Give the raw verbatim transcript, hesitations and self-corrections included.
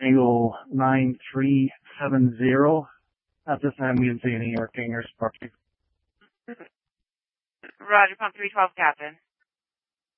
Angle nine three seven zero. At this time, we didn't see any air Kingers property. Roger, pump three twelve, Captain.